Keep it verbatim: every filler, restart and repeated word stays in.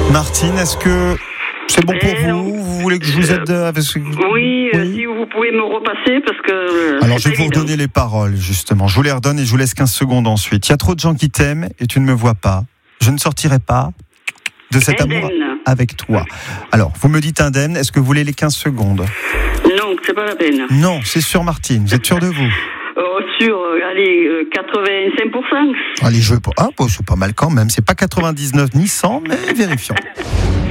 Martine, est-ce que c'est bon pour Eh, vous? Vous voulez que je vous aide avec ce... Oui, euh, si vous pouvez me repasser, parce que... euh, Alors, c'est je vais pas vous évident. redonner les paroles, justement. Je vous les redonne et je vous laisse quinze secondes ensuite. Il y a trop de gens qui t'aiment et tu ne me vois pas. Je ne sortirai pas de cet amour Indemne. avec toi. Alors, vous me dites indemne. Est-ce que vous voulez les quinze secondes? Non, c'est pas la peine. Non, c'est sûr, Martine. Vous êtes sûr de vous? Oh, sur, euh, allez, euh, quatre-vingt-cinq pour cent. Allez, je veux pas. Ah, bon, c'est pas mal quand même. C'est pas quatre-vingt-dix-neuf ni cent, mais vérifions.